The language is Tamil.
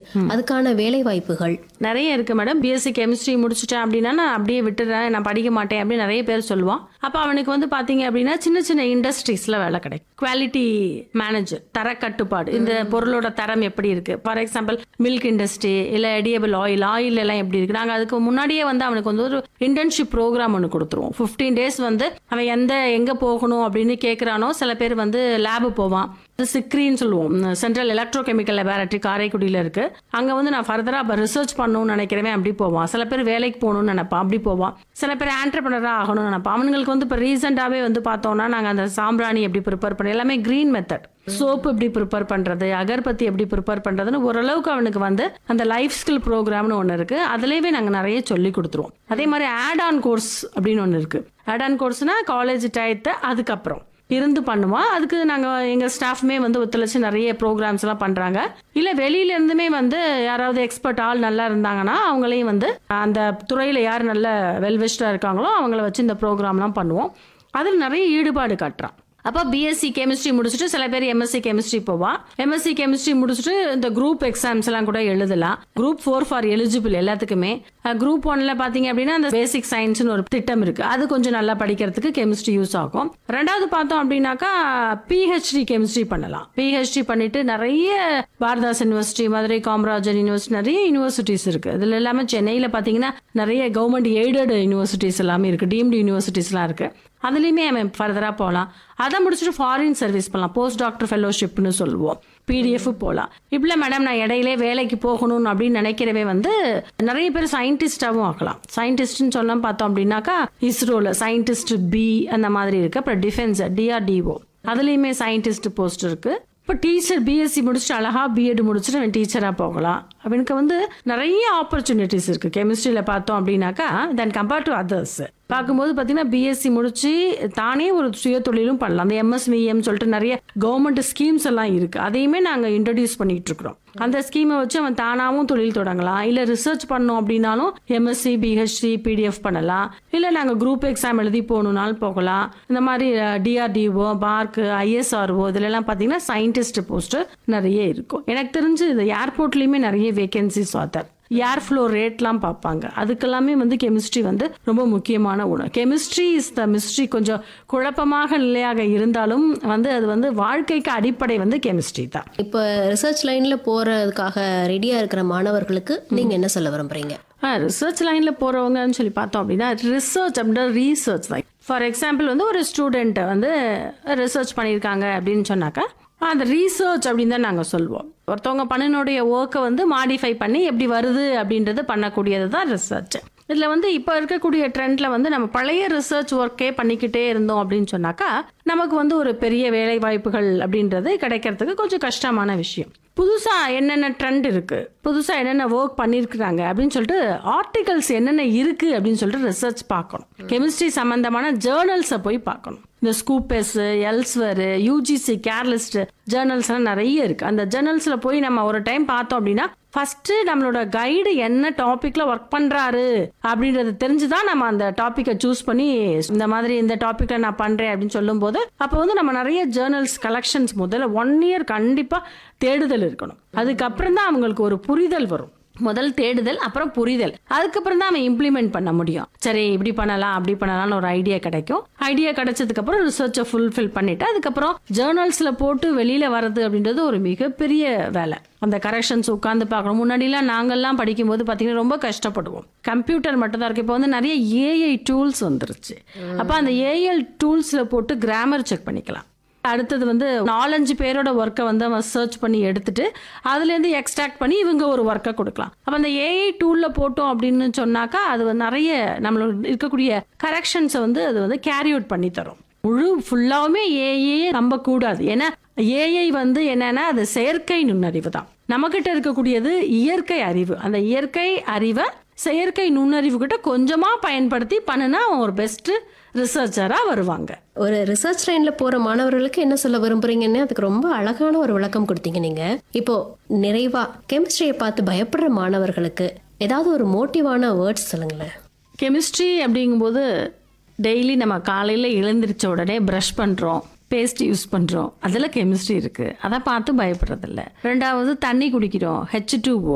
அதுக்கான வேலை வாய்ப்புகள் நிறைய இருக்கு மேடம். பிஎஸ்சி கெமிஸ்ட்ரி முடிச்சுட்டேன் அப்படின்னா நான் அப்படியே விட்டுறேன், நான் படிக்க மாட்டேன் அப்படின்னு நிறைய பேர் சொல்லுவான். அப்போ அவனுக்கு வந்து பாத்தீங்க அப்படின்னா சின்ன சின்ன இண்டஸ்ட்ரீஸ்ல வேலை கிடைக்கும். குவாலிட்டி மேனேஜர், தர கட்டுப்பாடு, இந்த பொருளோட தரம் எப்படி இருக்கு, ஃபார் எக்ஸாம்பிள் மில்க் இண்டஸ்ட்ரி இல்ல எடியபிள் ஆயில் எல்லாம் எப்படி இருக்கு. நாங்க அதுக்கு முன்னாடியே வந்து அவனுக்கு வந்து ஒரு இன்டர்ன்ஷிப் ப்ரோக்ராம் ஒன்று கொடுத்துருவோம். 15 days வந்து அவன் எங்க போகணும் அப்படின்னு கேட்கறானோ. சில பேர் வந்து லேபு போவான், சிக்ரின்னு சொல்லுவோம், சென்ட்ரல் எலக்ட்ரோ கெமிக்கல் லேபரட்டரி காரைக்குடியில இருக்கு. அங்க வந்து நான் ஃபர்தரா ரிசர்ச் பண்ணணும்னு நினைக்கிறவன் அப்படி போவான். சில பேர் வேலைக்கு போகணும்னு நினைப்பான், அப்படி போவான். சில பேர் ஆண்டர்பிரனரா ஆகணும்னு நினைப்பான். அவங்களுக்கு வந்து இப்போ ரீசெண்டாவே வந்து பார்த்தோம்னா நாங்க அந்த சாம்பிராணி எப்படி ப்ரிப்பேர் பண்ணி எல்லாமே கிரீன் மெத்தட், சோப்பு எப்படி ப்ரிப்பேர் பண்றது, அகர்பத்தி எப்படி ப்ரிப்பேர் பண்றதுன்னு ஓரளவுக்கு அவனுக்கு வந்து அந்த லைஃப் ஸ்கில் ப்ரோக்ராம்னு ஒன்று இருக்கு. அதுலயே நாங்க நிறைய சொல்லி கொடுத்துருவோம். அதே மாதிரி ஆட் ஆன் கோர்ஸ் அப்படின்னு ஒன்று இருக்கு. ஆட் ஆன் கோர்ஸ்னா காலேஜ் டயத்தை அதுக்கப்புறம் இருந்து பண்ணுவோம். அதுக்கு நாங்கள் எங்கள் ஸ்டாஃப்மே வந்து ஒத்துழைச்சு நிறைய ப்ரோக்ராம்ஸ் எல்லாம் பண்ணுறாங்க. இல்லை வெளியில இருந்துமே வந்து யாராவது எக்ஸ்பர்ட் ஆள் நல்லா இருந்தாங்கன்னா அவங்களையும் வந்து அந்த துறையில் யார் நல்ல வெல்விஷ்டாக இருக்காங்களோ அவங்கள வச்சு இந்த ப்ரோக்ராம்லாம் பண்ணுவோம். அதில் நிறைய ஈடுபாடு காட்டுறான். அப்போ பிஎஸ்சி கெமிஸ்ட்ரி முடிச்சுட்டு சில பேர் எம்எஸ்சி கெமிஸ்ட்ரி போவான். எம்எஸ்சி கெமிஸ்ட்ரி முடிச்சுட்டு இந்த குரூப் எக்ஸாம்ஸ் எல்லாம் கூட எழுதலாம். குரூப் 4 ஃபார் எலிஜிபிள் எல்லாத்துக்குமே. குரூப் 1ல பாத்தீங்க அப்படின்னா அந்த பேசிக் சயின்ஸ்னு ஒரு திட்டம் இருக்கு. அது கொஞ்சம் நல்லா படிக்கிறதுக்கு கெமிஸ்ட்ரி யூஸ் ஆகும். ரெண்டாவது பார்த்தோம் அப்படின்னாக்கா பிஹெச்டி கெமிஸ்ட்ரி பண்ணலாம். பிஹெச்டி பண்ணிட்டு நிறைய பாரதாஸ் யூனிவர்சிட்டி, மதுரை காமராஜர் யூனிவர்சிட்டி, நிறைய யூனிவர்சிட்டிஸ் இருக்கு. இதுல எல்லாமே சென்னையில பாத்தீங்கன்னா நிறைய கவர்மெண்ட் எய்டட் யூனிவர்சிட்டிஸ் எல்லாமே இருக்கு, டீம்டு யூனிவர்சிட்டிஸ் எல்லாம் இருக்கு. அதுலயுமே அவன் ஃபர்தரா போகலாம். அதை முடிச்சுட்டு ஃபாரின் சர்வீஸ் பண்ணலாம், போஸ்ட் டாக்டர் ஃபெலோஷிப்னு சொல்லுவோம், பிடிஎஃப் போகலாம். இப்படி மேடம் நான் இடையிலே வேலைக்கு போகணும் அப்படின்னு நினைக்கிறவே வந்து நிறைய பேர் சயின்டிஸ்டாவும் ஆகலாம். சயின்டிஸ்ட்னு சொல்ல பார்த்தோம் அப்படின்னாக்கா இஸ்ரோல சயின்டிஸ்ட் பி அந்த மாதிரி இருக்கு. அப்புறம் டிஃபென்ஸ் DRDO அதுலயுமே சயின்டிஸ்ட் போஸ்ட் இருக்கு. இப்போ டீச்சர் பிஎஸ்சி முடிச்சுட்டு அழகா பிஎட் முடிச்சுட்டு அவன் டீச்சராக போகலாம். அவனுக்கு வந்து நிறைய ஆப்பர்ச்சுனிட்டிஸ் இருக்கு கெமிஸ்ட்ரியில் பார்த்தோம் அப்படின்னாக்கா. தென் கம்பேர்ட் டு அதர்ஸ் பார்க்கும்போது பார்த்தீங்கன்னா பிஎஸ்சி முடிச்சு தானே ஒரு சுய தொழிலும் பண்ணலாம். அந்த MSVM சொல்லிட்டு நிறைய கவர்மெண்ட் ஸ்கீம்ஸ் எல்லாம் இருக்கு. அதையுமே நாங்கள் இன்ட்ரடியூஸ் பண்ணிட்டு இருக்கிறோம். அந்த ஸ்கீமை வச்சு அவன் தானாவும் தொழில் தொடங்கலாம். இல்லை ரிசர்ச் பண்ணோம் அப்படின்னாலும் MSc PhD PDF பண்ணலாம். இல்லை நாங்கள் குரூப் எக்ஸாம் எழுதி போகணுன்னாலும் போகலாம். இந்த மாதிரி DRDO, பார்க், ISRO இதுலலாம் பார்த்தீங்கன்னா சயின்டிஸ்ட் போஸ்ட் நிறைய இருக்கும். எனக்கு தெரிஞ்சு இந்த ஏர்போர்ட்லேயுமே நிறைய வேகன்சிஸ் ஆத்தர் ஏர் ஃப்ளோ ரேட்லாம் பார்ப்பாங்க. அதுக்கெல்லாமே வந்து கெமிஸ்ட்ரி வந்து ரொம்ப முக்கியமான ஒன்று. Chemistry is the mystery. கொஞ்சம் குழப்பமாக நிலையாக இருந்தாலும் வந்து அது வந்து வாழ்க்கைக்கு அடிப்படை வந்து கெமிஸ்ட்ரி தான். இப்போ ரிசர்ச் லைன்ல போறதுக்காக ரெடியா இருக்கிற மாணவர்களுக்கு நீங்க என்ன சொல்ல விரும்புறீங்க? ரிசர்ச் லைன்ல போறவங்கன்னு சொல்லி பார்த்தோம் அப்படின்னா ரிசர்ச் அப்படின்னா ரீசர்ச் தான். ஃபார் எக்ஸாம்பிள் வந்து ஒரு ஸ்டூடெண்ட் வந்து ரிசர்ச் பண்ணியிருக்காங்க அப்படின்னு சொன்னாக்கா அந்த ரீசர்ச் அப்படின்னு தான் நாங்கள் சொல்லுவோம். ஒருத்தவங்க பண்ணினுடைய ஒர்க்கை வந்து மாடிஃபை பண்ணி எப்படி வருது அப்படின்றது பண்ணக்கூடியது தான் ரிசர்ச். இதில் வந்து இப்போ இருக்கக்கூடிய ட்ரெண்டில் வந்து நம்ம பழைய ரிசர்ச் ஒர்க்கே பண்ணிக்கிட்டே இருந்தோம் அப்படின்னு சொன்னாக்கா நமக்கு வந்து ஒரு பெரிய வேலை வாய்ப்புகள் அப்படின்றது கிடைக்கிறதுக்கு கொஞ்சம் கஷ்டமான விஷயம். புதுசாக என்னென்ன ட்ரெண்ட் இருக்குது, புதுசாக என்னென்ன ஒர்க் பண்ணியிருக்கிறாங்க அப்படின்னு சொல்லிட்டு ஆர்டிகல்ஸ் என்னென்ன இருக்குது அப்படின்னு சொல்லிட்டு ரிசர்ச் பார்க்கணும். கெமிஸ்ட்ரி சம்மந்தமான ஜேர்னல்ஸை போய் பார்க்கணும். இந்த ஸ்கூப்பஸ், எல்ஸ்வர், UGC கேர்லிஸ்ட் ஜேர்னல்ஸ் எல்லாம் நிறைய இருக்கு. அந்த ஜேர்னல்ஸ்ல போய் நம்ம ஒரு டைம் பார்த்தோம் அப்படின்னா ஃபர்ஸ்ட் நம்மளோட கைடு என்ன டாபிக்ல ஒர்க் பண்றாரு அப்படின்றது தெரிஞ்சுதான் நம்ம அந்த டாபிக்கை சூஸ் பண்ணி இந்த மாதிரி இந்த டாபிக்ல நான் பண்றேன் அப்படின்னு சொல்லும் போது அப்போ வந்து நம்ம நிறைய ஜேர்னல்ஸ் கலெக்ஷன்ஸ் முதல்ல 1 year கண்டிப்பா தேடுதல் இருக்கணும். அதுக்கப்புறம் தான் அவங்களுக்கு ஒரு புரிதல் வரும். முதல் தேடுதல், அப்புறம் புரிதல், அதுக்கப்புறம் தான் அவன் இம்ப்ளிமெண்ட் பண்ண முடியும். சரி இப்படி பண்ணலாம் அப்படி பண்ணலாம்னு ஒரு ஐடியா கிடைக்கும். ஐடியா கிடைச்சதுக்கு அப்புறம் ரிசர்ச்சை ஃபுல்ஃபில் பண்ணிட்டு அதுக்கப்புறம் ஜேர்னல்ஸ்ல போட்டு வெளியில வர்றது அப்படின்றது ஒரு மிகப்பெரிய வேலை. அந்த கரெக்ஷன்ஸ் உட்காந்து பார்க்கணும். முன்னாடிலாம் நாங்கள்லாம் படிக்கும்போது பார்த்தீங்கன்னா ரொம்ப கஷ்டப்படுவோம். கம்ப்யூட்டர் மட்டும் தான் இருக்கு. இப்போ வந்து நிறைய AI டூல்ஸ் வந்துருச்சு. அப்போ அந்த AI டூல்ஸ்ல போட்டு கிராமர் செக் பண்ணிக்கலாம். அடுத்தது வந்து 4-5 பேரோட ஒர்க்கை வந்து அவன் சர்ச் பண்ணி எடுத்துட்டு அதுலேருந்து எக்ஸ்ட்ராக்ட் பண்ணி இவங்க ஒரு ஒர்க்கை கொடுக்கலாம். அப்போ அந்த AI டூலில் போட்டோம் அப்படின்னு சொன்னாக்கா அது வந்து நிறைய நம்மளோட இருக்கக்கூடிய கரெக்ஷன்ஸை வந்து அது வந்து கேரி அவுட் பண்ணி தரும். ஃபுல்லாவுமே AI நம்பக்கூடாது. ஏன்னா AI வந்து என்னன்னா அது செயற்கை நுண்ணறிவு தான். நம்மகிட்ட இருக்கக்கூடியது இயற்கை அறிவு. அந்த இயற்கை அறிவை செயற்கை நுண்ணறிவு கிட்ட கொஞ்சமா பயன்படுத்தி பண்ணுனா ஒரு பெஸ்ட் ரிசர்ச்சரா வருவாங்க. ஒரு ரிசர்ச் லைன்ல போற மாணவர்களுக்கு என்ன சொல்ல விரும்புறீங்கன்னு அதுக்கு ரொம்ப அழகான ஒரு விளக்கம் கொடுத்தீங்க நீங்க. இப்போ நிறைவா கெமிஸ்ட்ரியை பார்த்து பயப்படுற மாணவர்களுக்கு ஏதாவது ஒரு மோட்டிவான வேர்ட்ஸ் சொல்லுங்களேன். கெமிஸ்ட்ரி அப்படிங்கும்போது டெய்லி நம்ம காலையில் எழுந்திரிச்ச உடனே ப்ரஷ் பண்ணுறோம், பேஸ்ட் யூஸ் பண்ணுறோம், அதில் கெமிஸ்ட்ரி இருக்குது. அதை பார்த்து பயப்படுறதில்ல. ரெண்டாவது தண்ணி குடிக்கிறோம், H2O